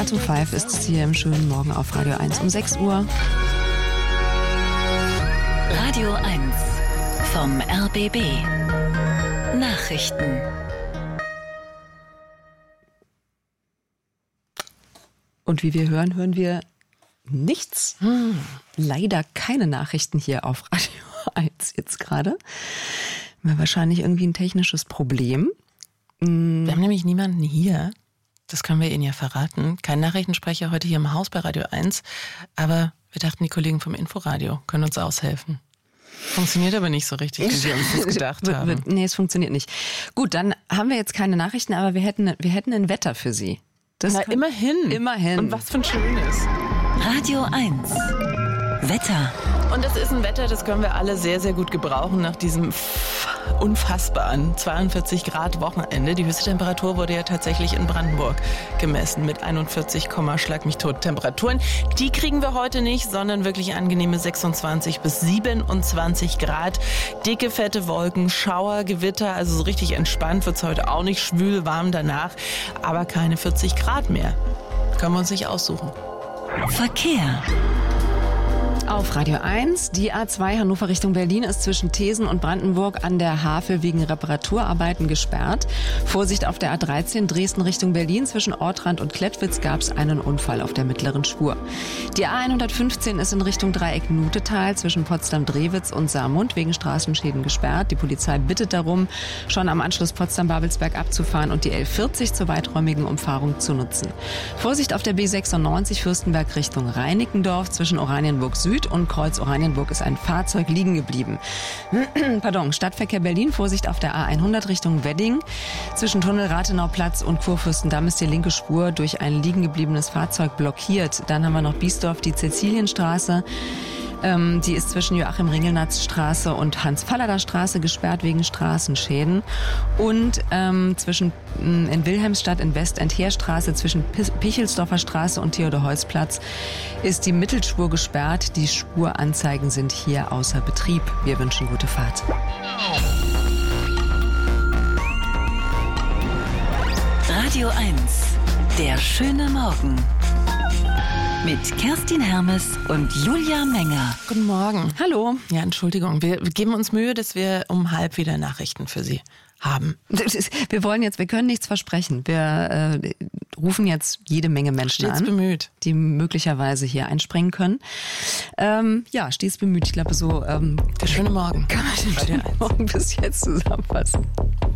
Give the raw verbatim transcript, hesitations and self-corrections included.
Start to Five ist es hier im schönen Morgen auf Radio eins um sechs Uhr. Radio eins vom R B B. Nachrichten. Und wie wir hören, hören wir nichts. Hm. Leider keine Nachrichten hier auf Radio eins jetzt gerade. Wahrscheinlich irgendwie ein technisches Problem. Wir haben nämlich niemanden hier. Das können wir Ihnen ja verraten. Kein Nachrichtensprecher heute hier im Haus bei Radio eins. Aber wir dachten, die Kollegen vom Inforadio können uns aushelfen. Funktioniert aber nicht so richtig, wie wir uns das gedacht haben. Nee, es funktioniert nicht. Gut, dann haben wir jetzt keine Nachrichten, aber wir hätten, wir hätten ein Wetter für Sie. Das Na, immerhin. Immerhin. Und was für ein schönes. Radio eins. Wetter. Und das ist ein Wetter, das können wir alle sehr, sehr gut gebrauchen nach diesem unfassbaren zweiundvierzig Grad Wochenende. Die höchste Temperatur wurde ja tatsächlich in Brandenburg gemessen mit einundvierzig, schlag mich tot Temperaturen. Die kriegen wir heute nicht, sondern wirklich angenehme sechsundzwanzig bis siebenundzwanzig Grad. Dicke, fette Wolken, Schauer, Gewitter, also so richtig entspannt wird es heute auch nicht. Schwül, warm danach, aber keine vierzig Grad mehr. Können wir uns nicht aussuchen. Verkehr. Auf Radio eins, die A zwei Hannover Richtung Berlin ist zwischen Thesen und Brandenburg an der Havel wegen Reparaturarbeiten gesperrt. Vorsicht auf der A dreizehn Dresden Richtung Berlin, zwischen Ortrand und Klettwitz gab es einen Unfall auf der mittleren Spur. Die A hundertfünfzehn ist in Richtung Dreieck Nutetal zwischen Potsdam-Drewitz und Saarmund wegen Straßenschäden gesperrt. Die Polizei bittet darum, schon am Anschluss Potsdam-Babelsberg abzufahren und die L vierzig zur weiträumigen Umfahrung zu nutzen. Vorsicht auf der B sechsundneunzig Fürstenberg Richtung Reinickendorf zwischen Oranienburg Süd und Kreuz Oranienburg ist ein Fahrzeug liegen geblieben. Pardon, Stadtverkehr Berlin, Vorsicht auf der A hundert Richtung Wedding. Zwischen Tunnel Rathenauplatz und Kurfürstendamm ist die linke Spur durch ein liegen gebliebenes Fahrzeug blockiert. Dann haben wir noch Biesdorf, die Cäcilienstraße. Ähm, die ist zwischen Joachim-Ringelnatz-Straße und Hans-Fallada-Straße gesperrt wegen Straßenschäden. Und ähm, zwischen äh, in Wilhelmsstadt in Westend-Heerstraße zwischen Pichelsdorfer Straße und Theodor-Heuss-Platz ist die Mittelspur gesperrt. Die Spuranzeigen sind hier außer Betrieb. Wir wünschen gute Fahrt. Radio eins. Der schöne Morgen. Mit Kerstin Hermes und Julia Menger. Guten Morgen. Hallo. Ja, Entschuldigung. Wir geben uns Mühe, dass wir um halb wieder Nachrichten für Sie haben. Wir wollen jetzt, wir können nichts versprechen. Wir äh, rufen jetzt jede Menge Menschen stets an, bemüht, die möglicherweise hier einspringen können. Ähm, ja, stets bemüht. Ich glaube, so ähm, der schöne Morgen. Kann man den schönen Morgen bis jetzt zusammenfassen.